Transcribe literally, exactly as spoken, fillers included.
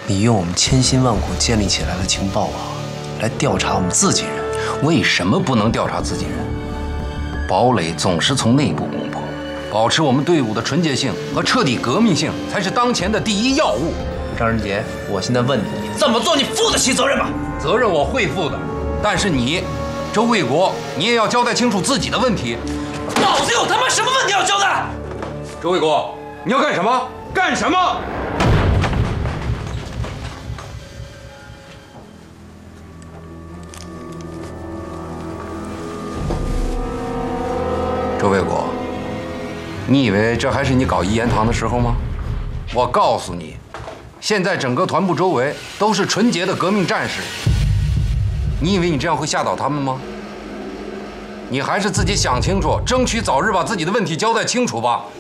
你用我们千辛万苦建立起来的情报网来调查我们自己人， 为什么不能调查自己人？堡垒总是从内部攻破，保持我们队伍的纯洁性和彻底革命性才是当前的第一要务。 张仁杰，我现在问你，你这么做你负得起责任吗？ 责任我会负的，但是你，周卫国，你也要交代清楚自己的问题。 老子有他妈什么问题要交代？ 周卫国，你要干什么？干什么？周卫国，你以为这还是你搞一言堂的时候吗？我告诉你，现在整个团部周围都是纯洁的革命战士。你以为你这样会吓倒他们吗？你还是自己想清楚，争取早日把自己的问题交代清楚吧。